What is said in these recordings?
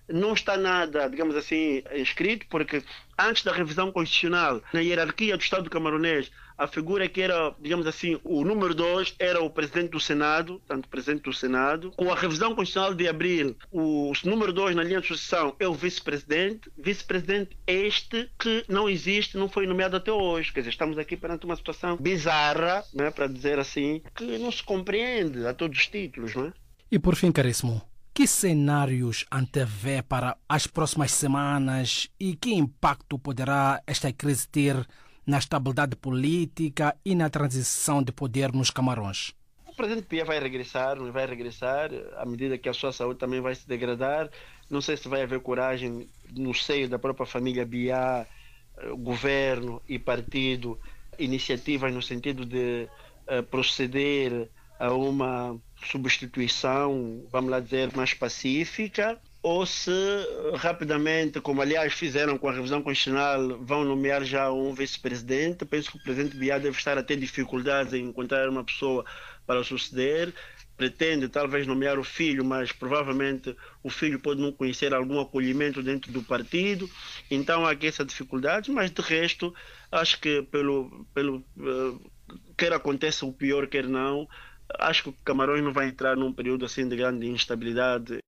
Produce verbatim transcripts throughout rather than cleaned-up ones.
não está nada, digamos assim, escrito, porque antes da revisão constitucional, na hierarquia do Estado camerunês, a figura que era, digamos assim, o número dois era o presidente do Senado, tanto presidente do Senado. Com a revisão constitucional de abril, o número dois na linha de sucessão é o vice-presidente. Vice-presidente este que não existe, não foi nomeado até hoje. Quer dizer, estamos aqui perante uma situação bizarra, né, para dizer assim, que não se compreende a todos os títulos, não é? E por fim, caríssimo, que cenários antevê para as próximas semanas e que impacto poderá esta crise ter na estabilidade política e na transição de poder nos Camarões? O presidente Biá vai regressar, não vai regressar, à medida que a sua saúde também vai se degradar. Não sei se vai haver coragem no seio da própria família Biá, governo e partido, iniciativas no sentido de uh, proceder a uma substituição, vamos lá dizer, mais pacífica, ou se rapidamente, como aliás fizeram com a revisão constitucional, vão nomear já um vice-presidente. Penso que o presidente Biá deve estar a ter dificuldades em encontrar uma pessoa para suceder. Pretende talvez nomear o filho, mas provavelmente o filho pode não conhecer algum acolhimento dentro do partido. Então há aqui essa dificuldade, mas de resto, acho que pelo, pelo uh, quer aconteça o pior, quer não, acho que o Camarões não vai entrar num período assim de grande instabilidade.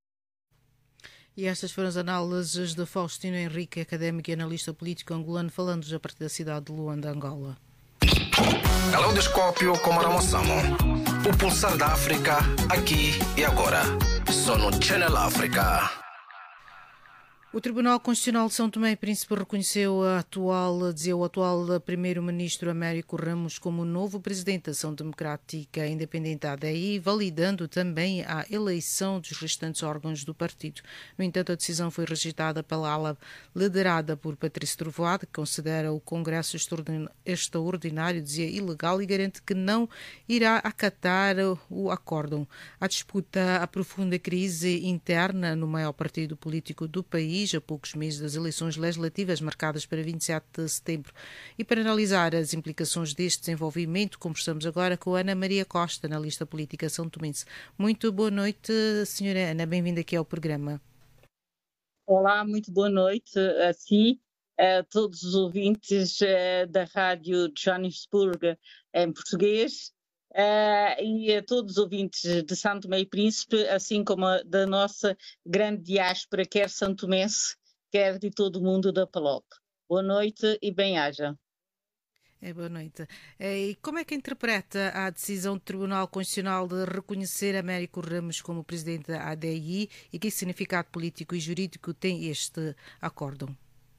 E estas foram as análises de Faustino Henrique, académico e analista político angolano, falando-nos a partir da cidade de Luanda, Angola. Caleidoscópio Comaramoçamo. O pulsar da África, aqui e agora. Só no Channel África. O Tribunal Constitucional de São Tomé e Príncipe reconheceu a atual, dizia o atual primeiro-ministro Américo Ramos como novo presidente da Ação Democrática Independente A D I, validando também a eleição dos restantes órgãos do partido. No entanto, a decisão foi rejeitada pela ala liderada por Patrício Trovoada, que considera o Congresso extraordinário, dizia, ilegal e garante que não irá acatar o acórdão. A disputa aprofunda a crise interna no maior partido político do país, a poucos meses das eleições legislativas marcadas para vinte e sete de setembro. E para analisar as implicações deste desenvolvimento, conversamos agora com Ana Maria Costa, analista política são tomense. Muito boa noite, senhora Ana, bem-vinda aqui ao programa. Olá, muito boa noite a si, a todos os ouvintes da Rádio Johannesburg em português, Uh, e a todos os ouvintes de São Tomé e Príncipe, assim como a, da nossa grande diáspora, quer santomense, quer de todo o mundo da P A L O P. Boa noite e bem-aja. É, boa noite. E como é que interpreta a decisão do Tribunal Constitucional de reconhecer Américo Ramos como presidente da A D I e que significado político e jurídico tem este acórdão?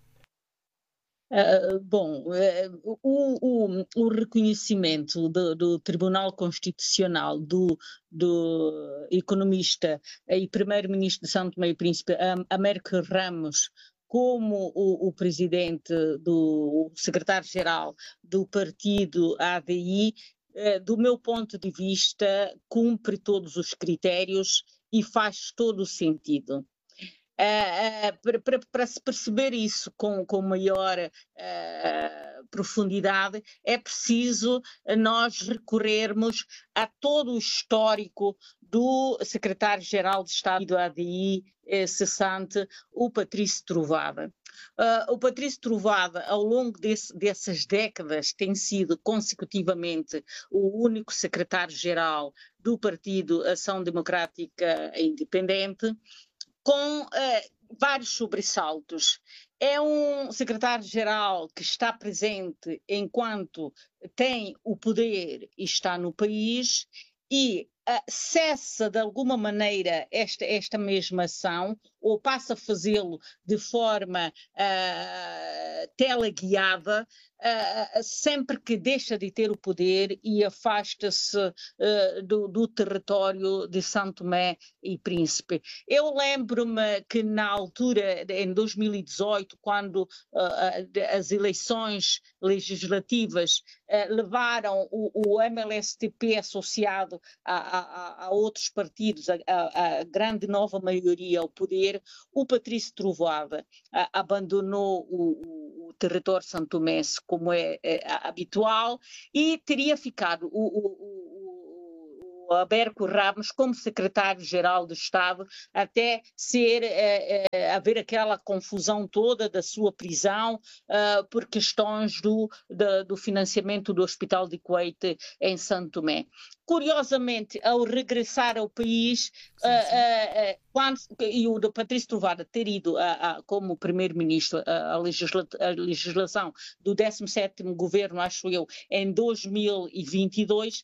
Uh, bom, uh, o, o, o reconhecimento do, do Tribunal Constitucional do, do economista e primeiro-ministro de São Tomé e Príncipe, um, Américo Ramos, como o, o presidente, do o secretário-geral do partido A D I, uh, do meu ponto de vista, cumpre todos os critérios e faz todo o sentido. Uh, uh, para, para se perceber isso com, com maior uh, profundidade, é preciso nós recorrermos a todo o histórico do secretário-geral de Estado do A D I eh, cessante, o Patrício Trovoada. Uh, o Patrício Trovoada, ao longo desse, dessas décadas, tem sido consecutivamente o único secretário-geral do Partido Ação Democrática Independente, com uh, vários sobressaltos. É um secretário-geral que está presente enquanto tem o poder e está no país e uh, cessa de alguma maneira esta, esta mesma ação ou passa a fazê-lo de forma uh, teleguiada, uh, sempre que deixa de ter o poder e afasta-se uh, do, do território de São Tomé e Príncipe. Eu lembro-me que na altura, em dois mil e dezoito, quando uh, as eleições legislativas uh, levaram o, o M L S T P associado a, a, a outros partidos, a, a, a grande nova maioria ao poder, o Patrício Trovoada uh, abandonou o, o, o território santomense, como é, é habitual, e teria ficado o, o, o Américo Ramos como secretário-geral do Estado, até ser, eh, eh, haver aquela confusão toda da sua prisão eh, por questões do, da, do financiamento do Hospital de Kuwait em São Tomé. Curiosamente, ao regressar ao país, sim, sim. Uh, uh, quando, e o do Patrício Trovoada ter ido uh, uh, como primeiro-ministro uh, a, legisla, a legislação do décimo sétimo governo, acho eu, em dois mil e vinte e dois,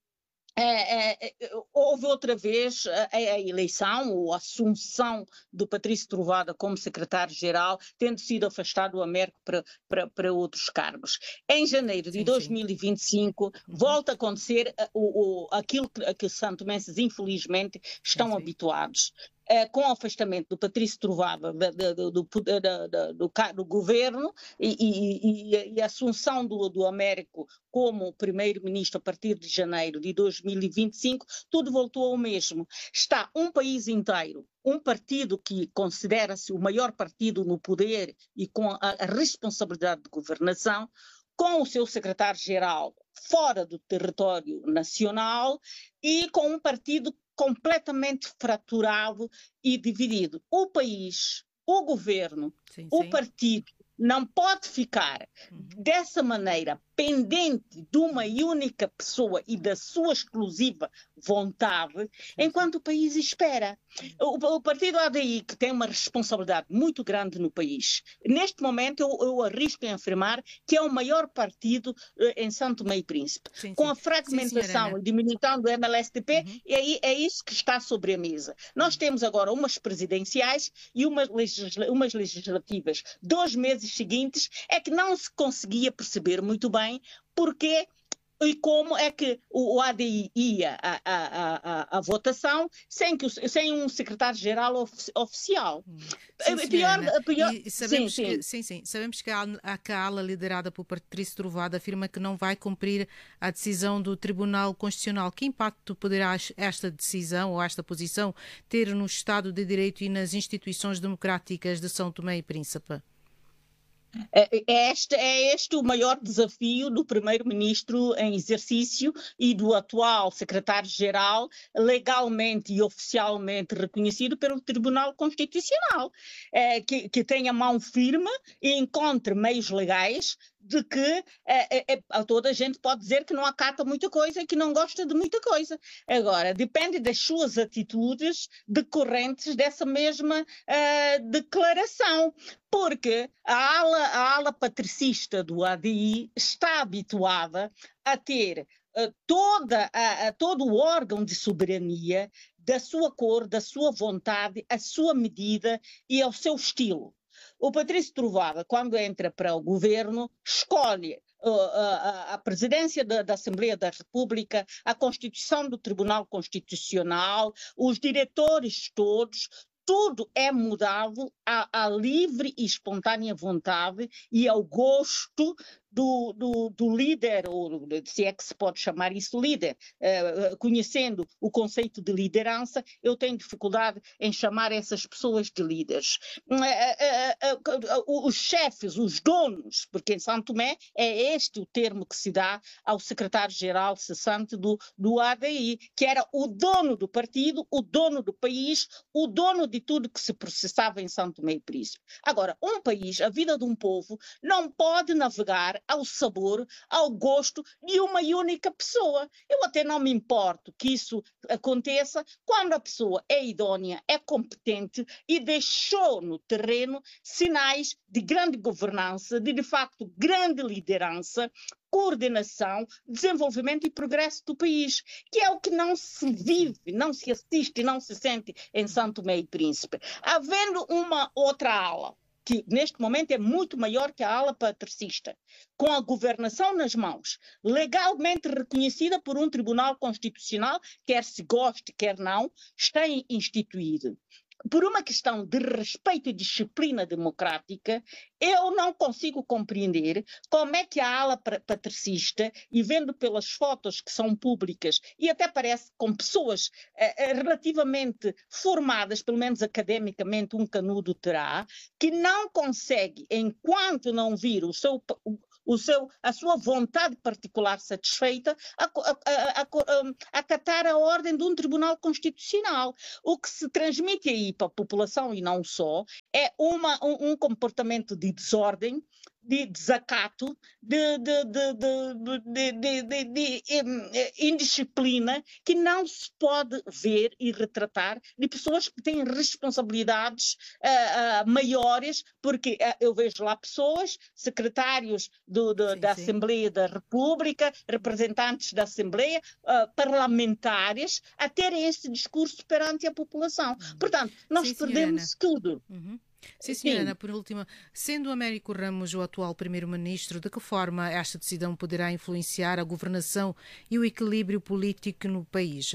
É, é, houve outra vez a, a eleição ou a assunção do Patrício Trovoada como secretário-geral, tendo sido afastado do Américo para, para, para outros cargos. Em janeiro de sim, dois mil e vinte e cinco, sim. volta a acontecer o, o, aquilo que, que os santomenses, infelizmente, estão sim, sim. habituados. É, com o afastamento do Patrício Trovoada do, do, do, do, do, do governo e, e, e a assunção do, do Américo como primeiro-ministro a partir de janeiro de dois mil e vinte e cinco, tudo voltou ao mesmo. Está um país inteiro, um partido que considera-se o maior partido no poder e com a, a responsabilidade de governação, com o seu secretário-geral fora do território nacional e com um partido completamente fraturado e dividido. O país, o governo, sim, o sim. partido não pode ficar uhum. dessa maneira pendente de uma única pessoa e da sua exclusiva vontade, enquanto o país espera. O, o partido A D I, que tem uma responsabilidade muito grande no país, neste momento eu, eu arrisco em afirmar que é o maior partido uh, em São Tomé e Príncipe. Sim, com sim. a fragmentação e diminuição do M L S T P, uhum. é, é isso que está sobre a mesa. Nós temos agora umas presidenciais e umas, legisla umas legislativas. Dois meses seguintes é que não se conseguia perceber muito bem porque e como é que o A D I ia à, à, à, à votação sem, que o, sem um secretário-geral ofi oficial. Sim, pior, pior... E sabemos, sim, sim. Que, sim, sim. sabemos que a, a ala liderada por Patrício Trovoada afirma que não vai cumprir a decisão do Tribunal Constitucional. Que impacto poderá esta decisão ou esta posição ter no Estado de Direito e nas instituições democráticas de São Tomé e Príncipe? É este, é este o maior desafio do primeiro-ministro em exercício e do atual secretário-geral legalmente e oficialmente reconhecido pelo Tribunal Constitucional, é, que, que tenha mão firme e encontre meios legais de que é, é, toda a gente pode dizer que não acata muita coisa e que não gosta de muita coisa. Agora, depende das suas atitudes decorrentes dessa mesma uh, declaração, porque a ala, a ala patricista do A D I está habituada a ter uh, toda a, a, todo o órgão de soberania da sua cor, da sua vontade, a sua medida e ao seu estilo. O Patrício Trovoada, quando entra para o governo, escolhe uh, a, a presidência da, da Assembleia da República, a Constituição do Tribunal Constitucional, os diretores todos, tudo é mudado à, à livre e espontânea vontade e ao gosto do, do, do líder, ou se é que se pode chamar isso líder, uh, conhecendo o conceito de liderança, eu tenho dificuldade em chamar essas pessoas de líderes. Uh, uh, uh, uh, os chefes, os donos, porque em São Tomé é este o termo que se dá ao secretário-geral cessante do, do A D I, que era o dono do partido, o dono do país, o dono de tudo que se processava em São Tomé e Príncipe. Agora, um país, a vida de um povo, não pode navegar ao sabor, ao gosto de uma única pessoa. Eu até não me importo que isso aconteça quando a pessoa é idónea, é competente e deixou no terreno sinais de grande governança, de de facto grande liderança, coordenação, desenvolvimento e progresso do país, que é o que não se vive, não se assiste, não se sente em São Tomé e Príncipe. Havendo uma outra ala, que neste momento é muito maior que a ala patricista, com a governação nas mãos, legalmente reconhecida por um tribunal constitucional, quer se goste, quer não, está instituído. Por uma questão de respeito e disciplina democrática, eu não consigo compreender como é que a ala patricista, e vendo pelas fotos que são públicas, e até parece com pessoas eh, relativamente formadas, pelo menos academicamente um canudo terá, que não consegue, enquanto não vir o seu, o, o seu, a sua vontade particular satisfeita, a, a, a, a, a acatar a ordem de um tribunal constitucional. O que se transmite aí para a população, e não só, é uma, um, um comportamento de desordem, de desacato, de, de, de, de, de, de, de indisciplina, que não se pode ver e retratar de pessoas que têm responsabilidades uh, uh, maiores, porque uh, eu vejo lá pessoas, secretários do, do, sim, da sim. Assembleia da República, representantes da Assembleia, uh, parlamentares, a terem esse discurso perante a população. Uhum. Portanto, nós sim, perdemos tudo. Uhum. Sim, senhora Ana, por último, sendo Américo Ramos o atual primeiro-ministro, de que forma esta decisão poderá influenciar a governação e o equilíbrio político no país?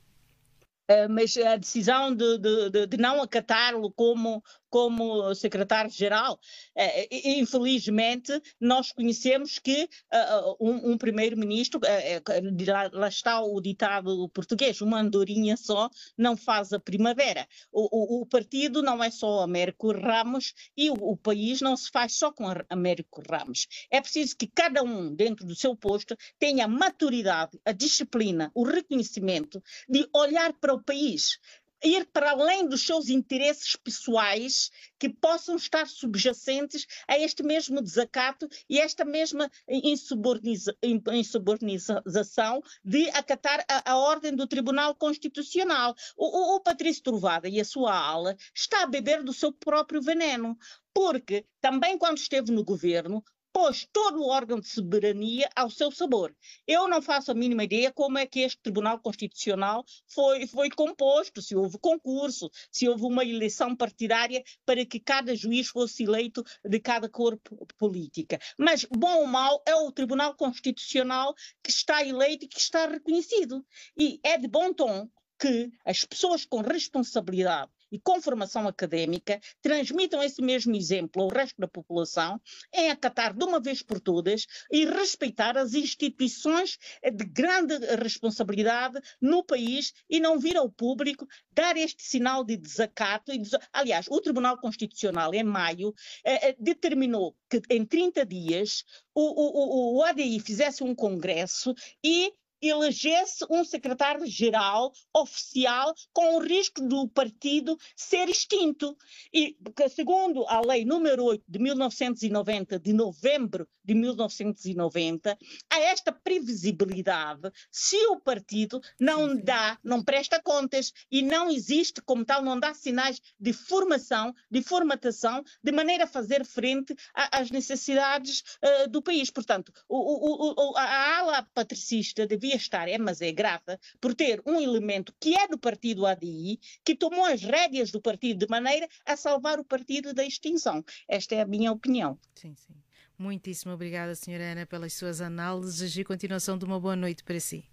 Uh, mas a decisão de, de, de não acatá-lo como, como secretário-geral, uh, infelizmente nós conhecemos que uh, um, um primeiro-ministro, uh, lá, lá está o ditado português, uma andorinha só não faz a primavera. O, o, o partido não é só Américo Ramos e o, o país não se faz só com Américo Ramos. É preciso que cada um, dentro do seu posto, tenha a maturidade, a disciplina, o reconhecimento de olhar para o país, ir para além dos seus interesses pessoais que possam estar subjacentes a este mesmo desacato e esta mesma insubordiniza, insubordinização de acatar a, a ordem do Tribunal Constitucional. O, o, o Patrício Trovoada e a sua ala está a beber do seu próprio veneno, porque também quando esteve no governo pôs todo o órgão de soberania ao seu sabor. Eu não faço a mínima ideia como é que este Tribunal Constitucional foi, foi composto, se houve concurso, se houve uma eleição partidária para que cada juiz fosse eleito de cada cor política. Mas, bom ou mau, é o Tribunal Constitucional que está eleito e que está reconhecido. E é de bom tom que as pessoas com responsabilidade e com formação académica transmitam esse mesmo exemplo ao resto da população em acatar de uma vez por todas e respeitar as instituições de grande responsabilidade no país e não vir ao público dar este sinal de desacato. E des... Aliás, o Tribunal Constitucional, em maio, eh, determinou que em trinta dias o, o, o, o A D I fizesse um congresso e elegesse um secretário-geral oficial com o risco do partido ser extinto. E, segundo a lei número oito de mil novecentos e noventa, de novembro de mil novecentos e noventa, há esta previsibilidade se o partido não dá, não presta contas e não existe, como tal, não dá sinais de formação, de formatação, de maneira a fazer frente a, às necessidades uh, do país. Portanto, o, o, o, a ala patricista devia estar, é, mas é grata, por ter um elemento que é do partido A D I, que tomou as rédeas do partido de maneira a salvar o partido da extinção. Esta é a minha opinião. Sim, sim. Muitíssimo obrigada, senhora Ana, pelas suas análises e continuação de uma boa noite para si.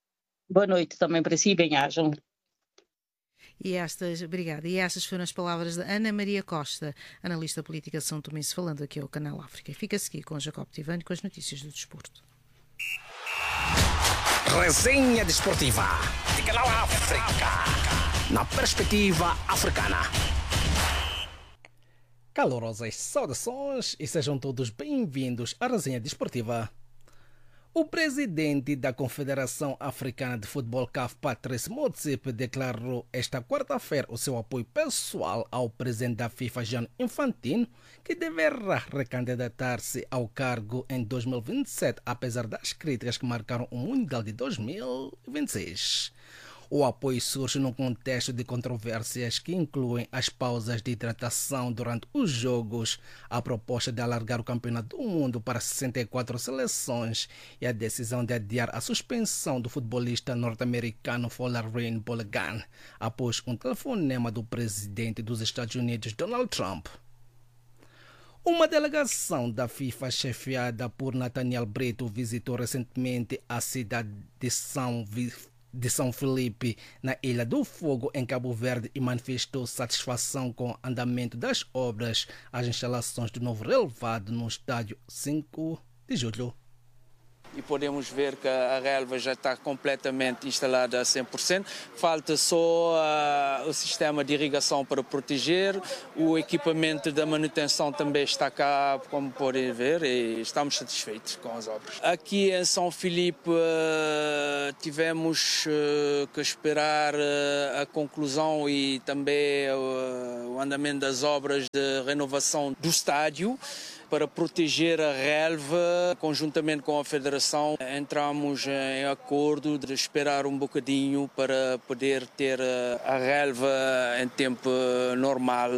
Boa noite também para si, bem-ajam. E estas, obrigada. E estas foram as palavras de Ana Maria Costa, analista política de São Tomé, falando aqui ao Canal África. Fica-se aqui com Jacob Tivani com as notícias do desporto. Resenha desportiva de Canal África, na perspectiva africana. Calorosas saudações e sejam todos bem-vindos à Resenha Desportiva. O presidente da Confederação Africana de Futebol C A F, Patrice Motsepe, declarou esta quarta-feira o seu apoio pessoal ao presidente da FIFA, Gianni Infantino, que deverá recandidatar-se ao cargo em dois mil e vinte e sete, apesar das críticas que marcaram o Mundial de dois mil e vinte e seis. O apoio surge num contexto de controvérsias que incluem as pausas de hidratação durante os jogos, a proposta de alargar o Campeonato do Mundo para sessenta e quatro seleções e a decisão de adiar a suspensão do futebolista norte-americano Folarin Balogun após um telefonema do presidente dos Estados Unidos, Donald Trump. Uma delegação da FIFA chefiada por Nathaniel Brito visitou recentemente a cidade de São Vicente de São Felipe, na Ilha do Fogo, em Cabo Verde, e manifestou satisfação com o andamento das obras, as instalações do novo relevado no estádio cinco de julho. E podemos ver que a relva já está completamente instalada a cem por cento. Falta só uh, o sistema de irrigação para proteger. O equipamento da manutenção também está cá, como podem ver, e estamos satisfeitos com as obras. Aqui em São Filipe uh, tivemos uh, que esperar uh, a conclusão e também uh, o andamento das obras de renovação do estádio. Para proteger a relva, conjuntamente com a Federação, entramos em acordo de esperar um bocadinho para poder ter a relva em tempo normal.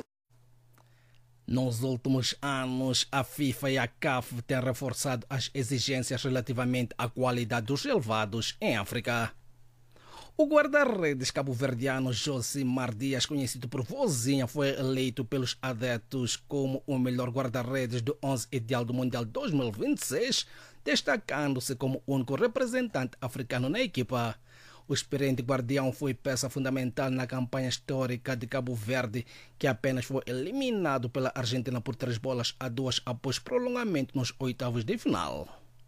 Nos últimos anos, a FIFA e a C A F têm reforçado as exigências relativamente à qualidade dos relevados em África. O guarda-redes cabo-verdiano Josimar Dias, conhecido por Vozinha, foi eleito pelos adeptos como o melhor guarda-redes do onze ideal do Mundial dois mil e vinte e seis, destacando-se como o único representante africano na equipa. O experiente guardião foi peça fundamental na campanha histórica de Cabo Verde, que apenas foi eliminado pela Argentina por três bolas a duas após prolongamento nos oitavos de final.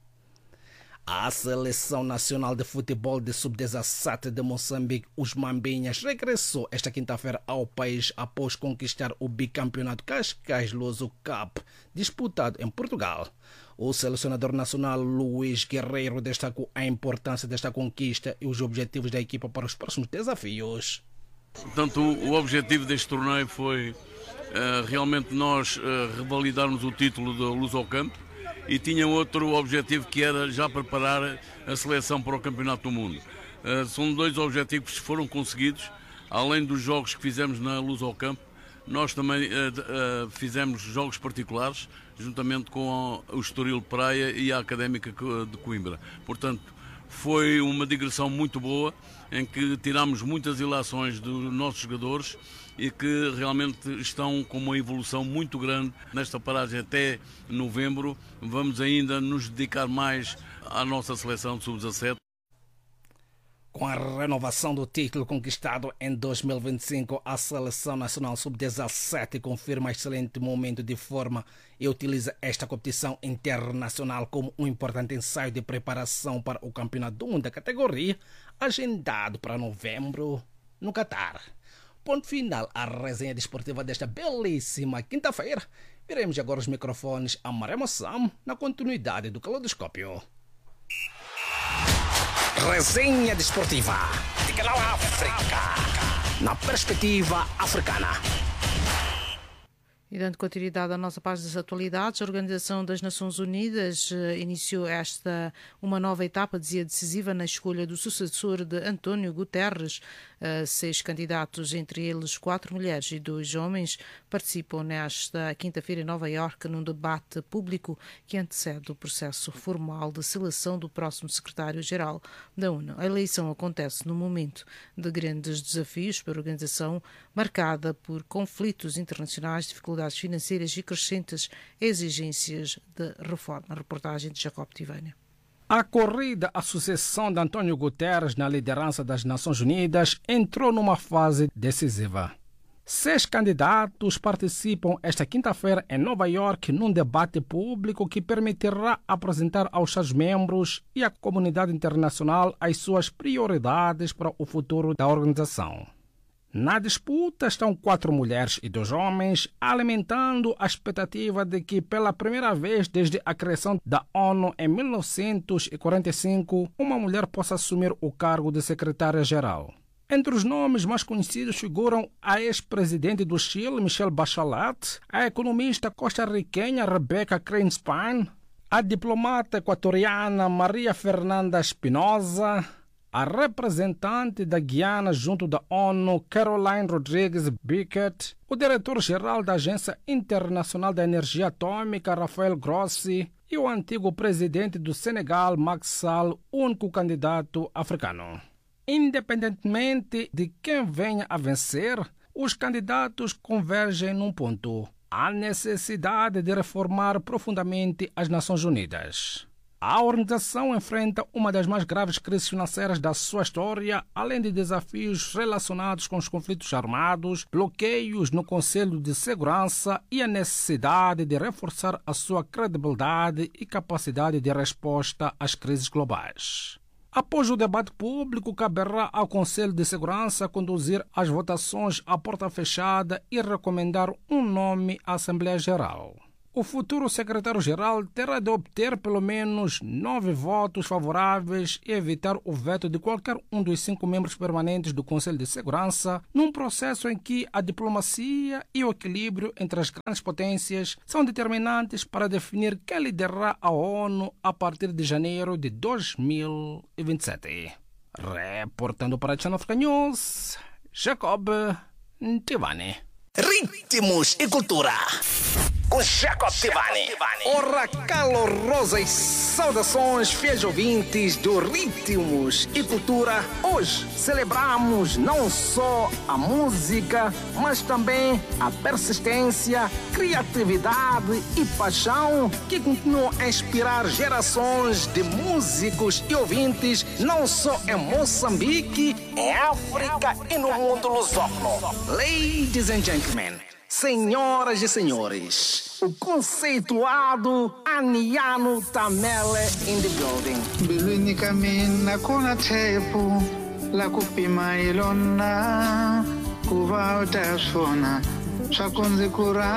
A Seleção Nacional de Futebol de sub dezassete de Moçambique, os Mambinhas, regressou esta quinta-feira ao país após conquistar o bicampeonato Cascais Luso Cup, disputado em Portugal. O selecionador nacional Luís Guerreiro destacou a importância desta conquista e os objetivos da equipa para os próximos desafios. Portanto, o objetivo deste torneio foi uh, realmente nós uh, revalidarmos o título do Luso Cup. E tinha outro objetivo, que era já preparar a seleção para o Campeonato do Mundo. Uh, são dois objetivos que foram conseguidos. Além dos jogos que fizemos na Luso Camp, nós também uh, uh, fizemos jogos particulares, juntamente com o Estoril Praia e a Académica de Coimbra. Portanto, foi uma digressão muito boa, em que tiramos muitas ilações dos nossos jogadores e que realmente estão com uma evolução muito grande. Nesta paragem até novembro, vamos ainda nos dedicar mais à nossa seleção de sub dezassete. Com a renovação do título conquistado em dois mil e vinte e cinco, a Seleção Nacional sub dezassete confirma excelente momento de forma e utiliza esta competição internacional como um importante ensaio de preparação para o Campeonato do Mundo da categoria, agendado para novembro no Catar. Ponto final à resenha desportiva desta belíssima quinta-feira. Viremos agora os microfones a Maré Moçam na continuidade do Caleidoscópio. Resenha desportiva de Canal África, na perspectiva africana. E dando continuidade à nossa página das atualidades, a Organização das Nações Unidas uh, iniciou esta uma nova etapa, dizia, decisiva na escolha do sucessor de António Guterres. Uh, seis candidatos, entre eles quatro mulheres e dois homens, participam nesta quinta-feira em Nova Iorque num debate público que antecede o processo formal de seleção do próximo secretário-geral da ONU. A eleição acontece num momento de grandes desafios para a organização, marcada por conflitos internacionais, dificuldades financeiras e crescentes exigências de reforma. A reportagem de Jacob Tivânia. A corrida à sucessão de António Guterres na liderança das Nações Unidas entrou numa fase decisiva. Seis candidatos participam esta quinta-feira em Nova Iorque num debate público que permitirá apresentar aos Estados-membros e à comunidade internacional as suas prioridades para o futuro da organização. Na disputa estão quatro mulheres e dois homens, alimentando a expectativa de que, pela primeira vez desde a criação da ONU em mil novecentos e quarenta e cinco, uma mulher possa assumir o cargo de secretária-geral. Entre os nomes mais conhecidos figuram a ex-presidente do Chile, Michelle Bachelet, a economista costarriquenha Rebecca Cranspan, a diplomata equatoriana Maria Fernanda Espinosa, a representante da Guiana junto da ONU, Caroline Rodrigues Bickett, o diretor-geral da Agência Internacional da Energia Atômica, Rafael Grossi, e o antigo presidente do Senegal, Macky Sall, único candidato africano. Independentemente de quem venha a vencer, os candidatos convergem num ponto: a necessidade de reformar profundamente as Nações Unidas. A organização enfrenta uma das mais graves crises financeiras da sua história, além de desafios relacionados com os conflitos armados, bloqueios no Conselho de Segurança e a necessidade de reforçar a sua credibilidade e capacidade de resposta às crises globais. Após o debate público, caberá ao Conselho de Segurança conduzir as votações à porta fechada e recomendar um nome à Assembleia Geral. O futuro secretário-geral terá de obter pelo menos nove votos favoráveis e evitar o veto de qualquer um dos cinco membros permanentes do Conselho de Segurança, num processo em que a diplomacia e o equilíbrio entre as grandes potências são determinantes para definir quem liderará a ONU a partir de janeiro de dois mil e vinte e sete. Reportando para a Channel Africa News, Jacob Tivani. Ritmos e cultura com Jacob Tivani. Ora, calorosas saudações, fiéis ouvintes do Ritmos e Cultura. Hoje celebramos não só a música, mas também a persistência, criatividade e paixão que continuam a inspirar gerações de músicos e ouvintes, não só em Moçambique, Em África e no mundo lusófono. Ladies and gentlemen, senhoras e senhores, o conceituado Aniano Tamele in the building. Bilwini kamina kuna tepu la kupima ilona kuva utasona swakunzi kura